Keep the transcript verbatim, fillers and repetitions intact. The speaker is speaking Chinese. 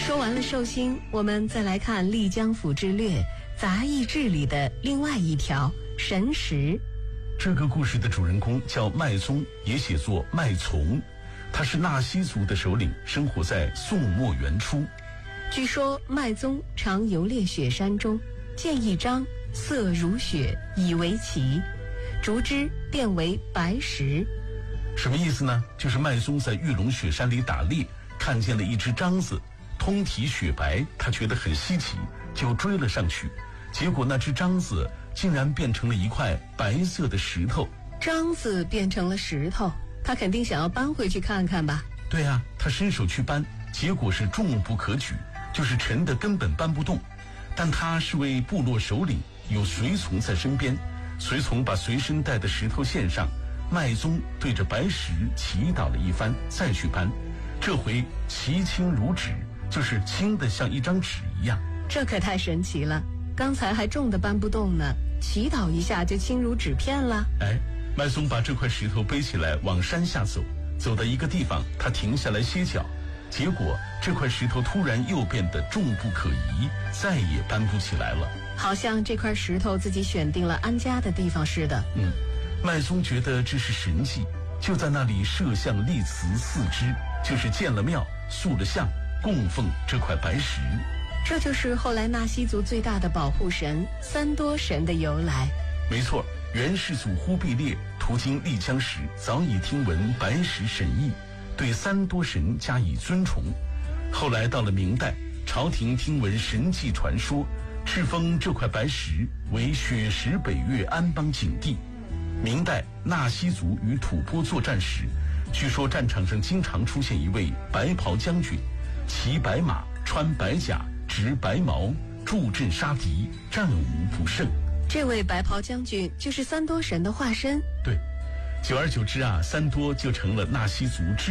说完了寿星，我们再来看丽江府之略杂役志里的另外一条神石。 这个故事的主人公叫麦宗，也写作麦从，他是纳西族的首领，生活在宋末元初。 据说麦宗常游猎雪山中，见一张色如雪，以为奇，逐之变为白石。 什么意思呢？就是麦宗在玉龙雪山里打猎，看见了一只獐子，通体雪白，他觉得很稀奇，就追了上去。结果那只獐子竟然变成了一块白色的石头。 獐子变成了石头，他肯定想要搬回去看看吧？ 对啊，他伸手去搬，结果是重不可举，就是沉的根本搬不动。但他是位部落首领，有随从在身边，随从把随身带的石头献上，麦宗对着白石祈祷了一番，再去搬，这回其轻如纸，就是轻的像一张纸一样。 这可太神奇了，刚才还重的搬不动呢，祈祷一下就轻如纸片了。 哎，麦宗把这块石头背起来往山下走，走到一个地方，他停下来歇脚，结果这块石头突然又变得重不可移，再也搬不起来了， 好像这块石头自己选定了安家的地方似的。 嗯，麦宗觉得这是神迹，就在那里设像立祠四支，就是建了庙，塑了像，供奉这块白石。 这就是后来纳西族最大的保护神三多神的由来。 没错，元世祖忽必烈途经丽江时，早已听闻白石神异，对三多神加以尊崇。后来到了明代，朝廷听闻神迹传说，敕封这块白石为雪石北岳安邦景地。明代纳西族与吐蕃作战时，据说战场上经常出现一位白袍将军，骑白马，穿白甲，执白矛，助阵杀敌，战无不胜。 这位白袍将军就是三多神的化身。 对，久而久之啊，三多就成了纳西族